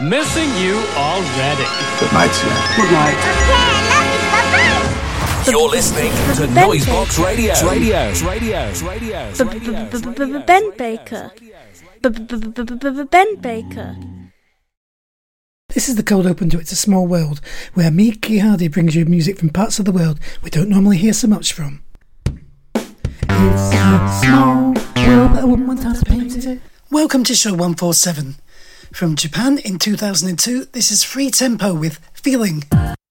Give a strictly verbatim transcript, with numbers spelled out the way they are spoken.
Missing you already. Good night, Sam. Good night. Okay, I love you. Bye-bye. You're listening to Noisebox Radio. Radio. Radio. Radio. Ben Baker. Ben Baker. This is the cold open to It's a Small World, where me, Key Hardy, brings you music from parts of the world we don't normally hear so much from. It's a small world, but I wouldn't want to paint it. Welcome to show one forty-seven. From Japan in two thousand two, this is Free Tempo with Feeling.